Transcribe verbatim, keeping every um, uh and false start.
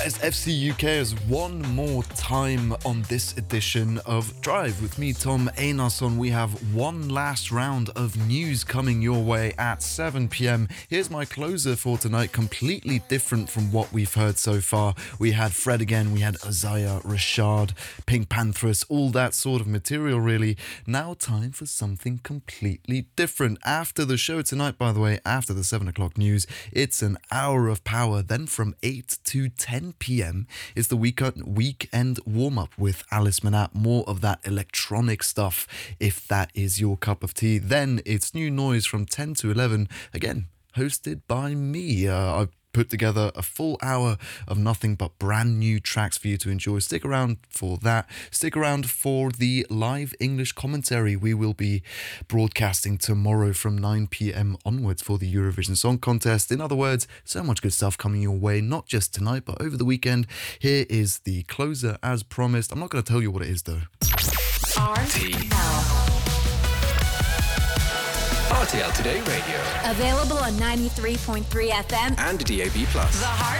as F C U K has one more time on this edition of Drive. With me, Tom Einarsson, we have one last round of news coming your way at seven p.m. Here's my closer for tonight, completely different from what we've heard so far. We had Fred again, we had Isaiah Rashad, Pink Panthers, all that sort of material really. Now time for something completely different. After the show tonight, by the way, after the seven o'clock news, it's an hour of power. Then from eight to ten p.m. is the weekend weekend warm-up with Alice Manat. More of that electronic stuff, if that is your cup of tea. Then it's New Noise from ten to eleven, again, hosted by me. Uh, I've put together a full hour of nothing but brand new tracks for you to enjoy. Stick around for that. Stick around for the live English commentary we will be broadcasting tomorrow from nine p.m. onwards for the Eurovision Song Contest. In other words, so much good stuff coming your way, not just tonight, but over the weekend. Here is the closer as promised. I'm not going to tell you what it is though. R T L. R T L Today Radio. Available on ninety-three point three F M and D A B plus. The Heart